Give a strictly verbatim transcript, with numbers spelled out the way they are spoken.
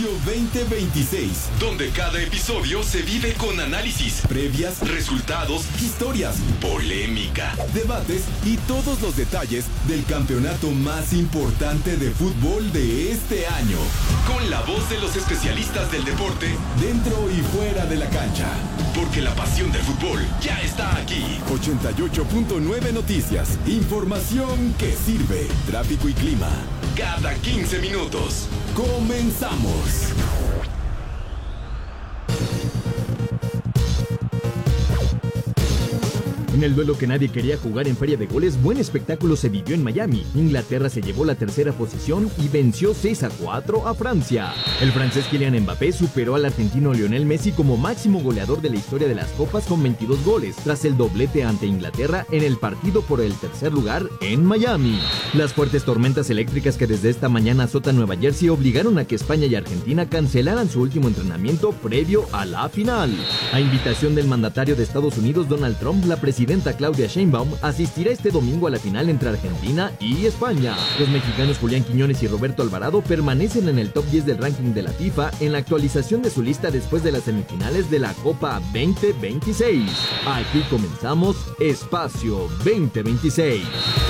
Espacio veinte veintiséis, donde cada episodio se vive con análisis, previas, resultados, historias, polémica, debates y todos los detalles del campeonato más importante de fútbol de este año. Con la voz de los especialistas del deporte, dentro y fuera de la cancha. Porque la pasión del fútbol ya está aquí. ochenta y ocho punto nueve Noticias. Información que sirve. Tráfico y clima. Cada quince minutos. ¡Comenzamos! En el duelo que nadie quería jugar en Feria de Goles, buen espectáculo se vivió en Miami. Inglaterra se llevó la tercera posición y venció seis a cuatro a Francia. El francés Kylian Mbappé superó al argentino Lionel Messi como máximo goleador de la historia de las copas con veintidós goles, tras el doblete ante Inglaterra en el partido por el tercer lugar en Miami. Las fuertes tormentas eléctricas que desde esta mañana azotan Nueva Jersey obligaron a que España y Argentina cancelaran su último entrenamiento previo a la final. A invitación del mandatario de Estados Unidos, Donald Trump, la presidenta Claudia Sheinbaum asistirá este domingo a la final entre Argentina y España. Los mexicanos Julián Quiñones y Roberto Alvarado permanecen en el top diez del ranking de la FIFA en la actualización de su lista después de las semifinales de la Copa veinte veintiséis. Aquí comenzamos Espacio veinte veintiséis.